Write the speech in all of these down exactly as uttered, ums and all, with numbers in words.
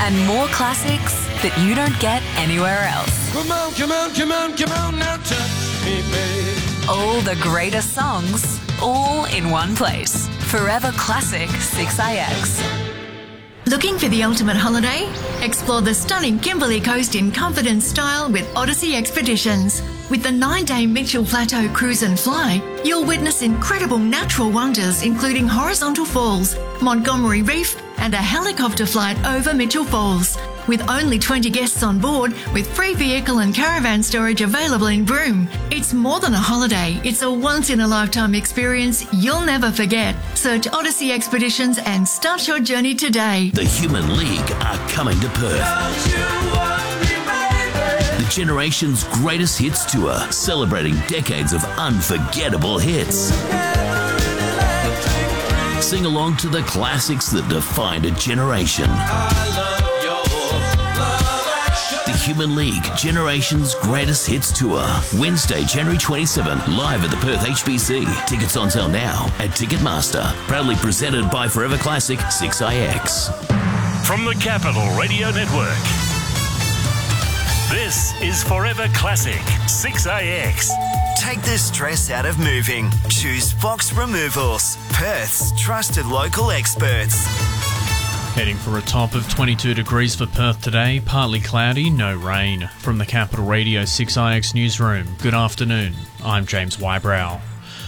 and more classics that you don't get anywhere else. Come on, come on, come on, come on, now touch me, babe. All the greatest songs, all in one place. Forever Classic six I X. Looking for the ultimate holiday? Explore the stunning Kimberley Coast in comfort and style with Odyssey Expeditions. With the nine-day Mitchell Plateau Cruise and Fly, you'll witness incredible natural wonders including horizontal falls, Montgomery Reef and a helicopter flight over Mitchell Falls. With only twenty guests on board, with free vehicle and caravan storage available in Broome. It's more than a holiday, it's a once-in-a-lifetime experience you'll never forget. Search Odyssey Expeditions and start your journey today. The Human League are coming to Perth. The Generation's Greatest Hits Tour, celebrating decades of unforgettable hits. Sing along to the classics that defined a generation. The Human League Generation's Greatest Hits Tour, Wednesday, January twenty-seventh, live at the Perth H B C. Tickets on sale now at Ticketmaster. Proudly presented by Forever Classic six I X. From the Capital Radio Network, this is Forever Classic six I X. Take the stress out of moving. Choose Fox Removals, Perth's trusted local experts. Heading for a top of twenty-two degrees for Perth today, partly cloudy, no rain. From the Capital Radio six I X newsroom, good afternoon. I'm James Wybrow.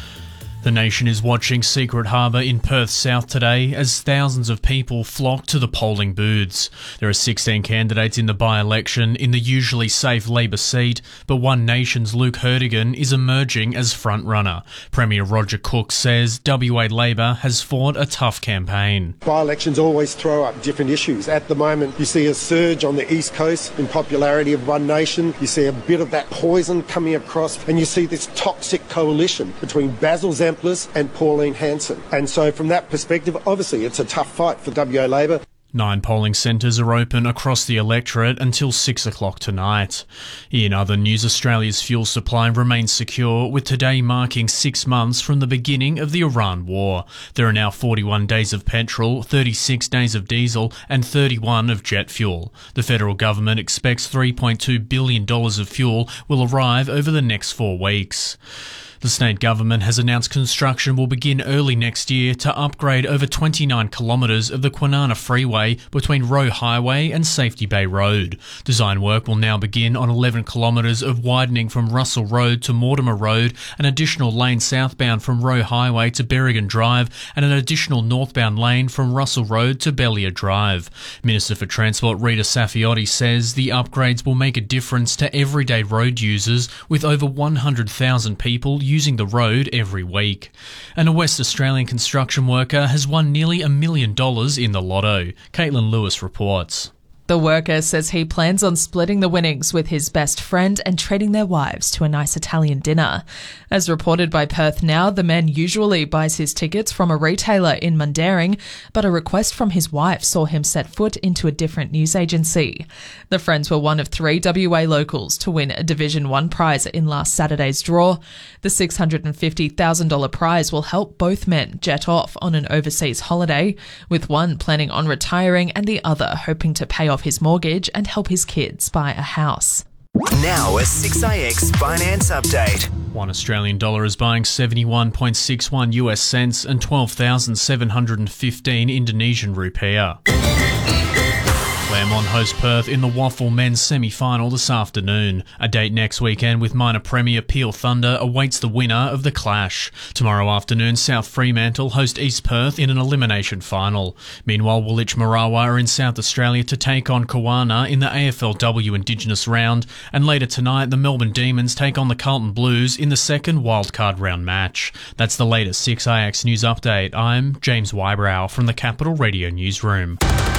The nation is watching Secret Harbour in Perth South today as thousands of people flock to the polling booths. There are sixteen candidates in the by-election in the usually safe Labor seat, but One Nation's Luke Hertigan is emerging as front-runner. Premier Roger Cook says W A Labor has fought a tough campaign. By-elections always throw up different issues. At the moment, you see a surge on the East Coast in popularity of One Nation. You see a bit of that poison coming across, and you see this toxic coalition between Basil Zem and Pauline Hanson. And so from that perspective, obviously it's a tough fight for W A Labor. Nine polling centres are open across the electorate until six o'clock tonight. In other news, Australia's fuel supply remains secure, with today marking six months from the beginning of the Iran war. There are now forty-one days of petrol, thirty-six days of diesel and thirty-one of jet fuel. The federal government expects three point two billion dollars of fuel will arrive over the next four weeks. The state government has announced construction will begin early next year to upgrade over twenty-nine kilometres of the Kwinana Freeway between Roe Highway and Safety Bay Road. Design work will now begin on eleven kilometres of widening from Russell Road to Mortimer Road, an additional lane southbound from Roe Highway to Berrigan Drive, and an additional northbound lane from Russell Road to Bellier Drive. Minister for Transport Rita Safiotti says the upgrades will make a difference to everyday road users, with over one hundred thousand people using the road every week. And a West Australian construction worker has won nearly a million dollars in the lotto. Caitlin Lewis reports. The worker says he plans on splitting the winnings with his best friend and treating their wives to a nice Italian dinner. As reported by Perth Now, the man usually buys his tickets from a retailer in Mundaring, but a request from his wife saw him set foot into a different news agency. The friends were one of three W A locals to win a Division one prize in last Saturday's draw. The six hundred fifty thousand dollars prize will help both men jet off on an overseas holiday, with one planning on retiring and the other hoping to pay off his mortgage and help his kids buy a house. Now a six I X finance update. One Australian dollar is buying seventy-one point six one U S cents and twelve thousand seven hundred fifteen Indonesian rupiah. Claremont host Perth in the Waffle men's semi-final this afternoon. A date next weekend with minor premier Peel Thunder awaits the winner of the clash. Tomorrow afternoon, South Fremantle host East Perth in an elimination final. Meanwhile, Woolwich Marawa are in South Australia to take on Kawana in the A F L W Indigenous round. And later tonight, the Melbourne Demons take on the Carlton Blues in the second wildcard round match. That's the latest six I X News Update. I'm James Wybrow from the Capital Radio Newsroom.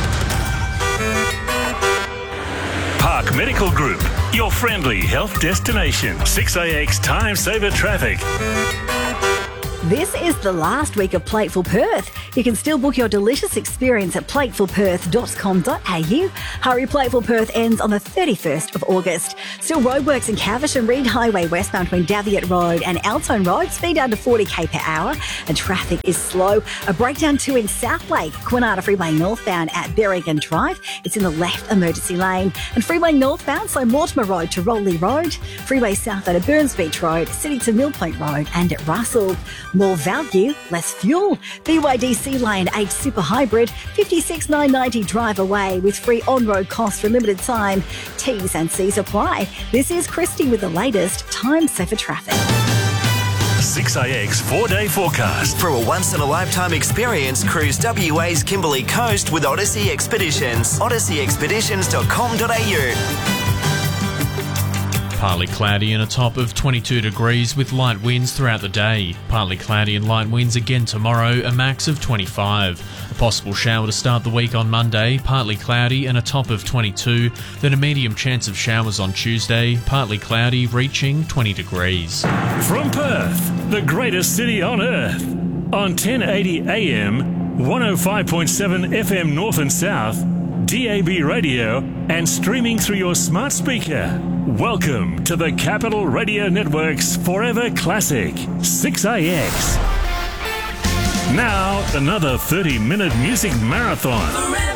Park Medical Group, your friendly health destination. six A X Time Saver Traffic. This is the last week of Plateful Perth. You can still book your delicious experience at plateful perth dot com dot a u. Hurry, Plateful Perth ends on the thirty-first of August. Still roadworks in Caversham, Reed Highway westbound between Daviot Road and Altone Road, speed down to forty k per hour, and traffic is slow. A breakdown too in South Lake, Quinata Freeway northbound at Berrigan Drive. It's in the left emergency lane. And Freeway northbound, so Mortimer Road to Rowley Road, Freeway southbound at Burns Beach Road, City to Mill Point Road and at Russell. More value, less fuel. B Y D C Lane H Super Hybrid, fifty-six nine ninety drive away with free on-road costs for a limited time. T's and C's apply. This is Christy with the latest time safer traffic. six A X four-day forecast. For a once-in-a-lifetime experience, cruise W A's Kimberley Coast with Odyssey Expeditions. odyssey expeditions dot com dot a u. Partly cloudy and a top of twenty-two degrees with light winds throughout the day. Partly cloudy and light winds again tomorrow, a max of twenty-five. A possible shower to start the week on Monday, partly cloudy and a top of twenty-two. Then a medium chance of showers on Tuesday, partly cloudy, reaching twenty degrees. From Perth, the greatest city on earth. On ten eighty A M, one oh five point seven F M North and South, D A B radio, and streaming through your smart speaker. Welcome to the Capital Radio Network's Forever Classic, six A X. Now, another thirty-minute music marathon.